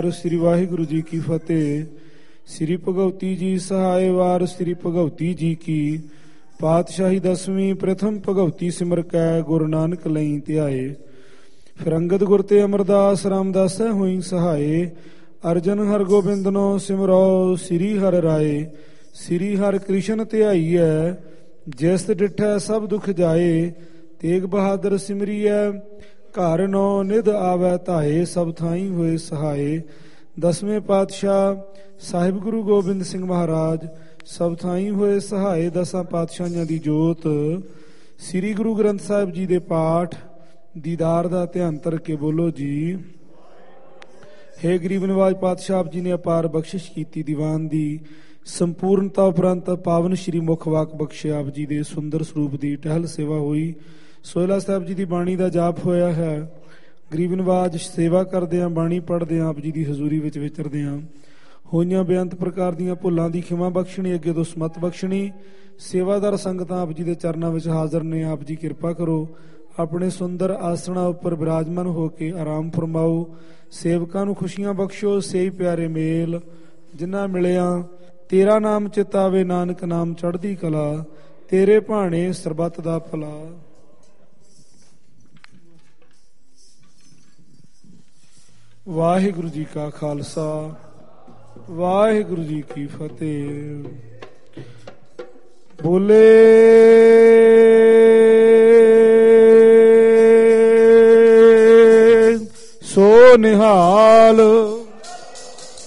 ਵਾਰ ਸ੍ਰੀ ਵਾਹਿਗੁਰੂ ਜੀ ਕੀ ਫਤਿਹ। ਸ੍ਰੀ ਭਗਉਤੀ ਜੀ ਸਹਾਏ ਵਾਰ ਸ੍ਰੀ ਭਗਉਤੀ ਜੀ ਕੀ। ਪਾਤਸ਼ਾਹੀ ਦਸਵੀਂ ਪ੍ਰਥਮ ਭਗਉਤੀ ਸਿਮਰ ਕੈ ਗੁਰੂ ਨਾਨਕ ਲਈ ਧਿਆਏ। ਫਿਰ ਅੰਗਦ ਗੁਰ ਤੇ ਅਮਰਦਾਸ ਰਾਮਦਾਸੈ ਹੋਈ ਸਹਾਏ। ਅਰਜਨ ਹਰਗੋਬਿੰਦਨੋ ਸਿਮਰੋ ਸ੍ਰੀ ਹਰਿ ਰਾਏ। ਸ੍ਰੀ ਹਰਿ ਕ੍ਰਿਸ਼ਨ ਧਿਆਈਐ ਜਿਸ ਡਿਠੈ ਸਭ ਦੁਖ ਜਾਏ। ਤੇਗ ਬਹਾਦਰ ਸਿਮਰੀਐ ਘਰ ਨੌ ਨਿਧ ਆਵੈ ਧਾਏ। ਸਭ ਥਾਈ ਹੋਏ ਸਹਾਏ। ਦਸਵੇਂ ਪਾਤਸ਼ਾਹ ਸਾਹਿਬ ਗੁਰੂ ਗੋਬਿੰਦ ਸਿੰਘ ਮਹਾਰਾਜ ਸਭ ਥਾਈ ਹੋਏ ਸਹਾਏ। ਦਸਾਂ ਪਾਤਸ਼ਾਹੀਆਂ ਦੀ ਜੋਤ ਸ੍ਰੀ ਗੁਰੂ ਗ੍ਰੰਥ ਸਾਹਿਬ ਜੀ ਦੇ ਪਾਠ ਦੀਦਾਰ ਦਾ ਧਿਆਨ ਧਰ ਕੇ ਬੋਲੋ ਜੀ। ਹੇ ਗਰੀਬ ਨਿਵਾਜ ਪਾਤਸ਼ਾਹ ਆਪ ਜੀ ਨੇ ਅਪਾਰ ਬਖਸ਼ਿਸ਼ ਕੀਤੀ। ਦੀਵਾਨ ਦੀ ਸੰਪੂਰਨਤਾ ਉਪਰੰਤ ਪਾਵਨ ਸ਼੍ਰੀ ਮੁਖ ਵਾਕ ਬਖਸ਼ਿਆ। ਆਪ ਜੀ ਦੇ ਸੁੰਦਰ ਸਰੂਪ ਦੀ ਟਹਿਲ ਸੇਵਾ ਹੋਈ। ਸੋਹਿਲਾ ਸਾਹਿਬ ਜੀ ਦੀ ਬਾਣੀ ਦਾ ਜਾਪ ਹੋਇਆ ਹੈ। ਗਰੀਬ ਨਿਵਾਜ ਸੇਵਾ ਕਰਦੇ ਹਾਂ, ਬਾਣੀ ਪੜ੍ਹਦੇ ਹਾਂ, ਆਪ ਜੀ ਦੀ ਹਜ਼ੂਰੀ ਵਿੱਚ ਵਿਚਰਦੇ ਹਾਂ। ਹੋਈਆਂ ਬੇਅੰਤ ਪ੍ਰਕਾਰ ਦੀਆਂ ਭੁੱਲਾਂ ਦੀ ਖਿਮਾ ਬਖਸ਼ਣੀ, ਅੱਗੇ ਤੋਂ ਸਮਤ ਬਖਸ਼ਣੀ। ਸੇਵਾਦਾਰ ਸੰਗਤਾਂ ਆਪ ਜੀ ਦੇ ਚਰਨਾਂ ਵਿੱਚ ਹਾਜ਼ਰ ਨੇ। ਆਪ ਜੀ ਕਿਰਪਾ ਕਰੋ, ਆਪਣੇ ਸੁੰਦਰ ਆਸਣਾਂ ਉੱਪਰ ਬਿਰਾਜਮਾਨ ਹੋ ਕੇ ਆਰਾਮ ਫਰਮਾਓ। ਸੇਵਕਾਂ ਨੂੰ ਖੁਸ਼ੀਆਂ ਬਖਸ਼ੋ। ਸਹੀ ਪਿਆਰੇ ਮੇਲ ਜਿਨ੍ਹਾਂ ਮਿਲਿਆ ਤੇਰਾ ਨਾਮ ਚਿਤਾਵੇ ਨਾਨਕ ਨਾਮ ਚੜ੍ਹਦੀ ਕਲਾ। ਤੇਰੇ ਭਾਣੇ ਸਰਬੱਤ ਦਾ ਭਲਾ। ਵਾਹਿਗੁਰੂ ਜੀ ਕਾ ਖਾਲਸਾ ਵਾਹਿਗੁਰੂ ਜੀ ਕੀ ਫਤਿਹ। ਬੋਲੇ ਸੋ ਨਿਹਾਲ